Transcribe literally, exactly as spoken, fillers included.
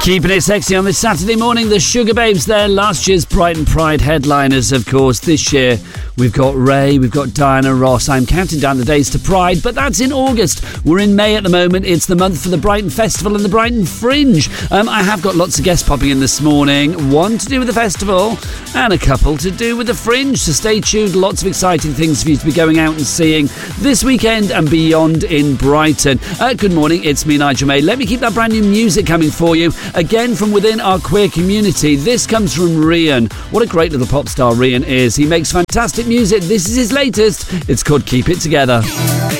Keeping it sexy on this Saturday morning, the Sugar Babes there, last year's Brighton Pride headliners, of course. This year, we've got Ray, we've got Diana Ross. I'm counting down the days to Pride, but that's in August. We're in May at the moment. It's the month for the Brighton Festival and the Brighton Fringe. Um, I have got lots of guests popping in this morning. One to do with the festival and a couple to do with the Fringe. So stay tuned. Lots of exciting things for you to be going out and seeing this weekend and beyond in Brighton. Uh, good morning, it's me, Nigel May. Let me keep that brand new music coming for you. Again, from within our queer community, this comes from Rian. What a great little pop star Rian is. He makes fantastic music. This is his latest. It's called Keep It Together.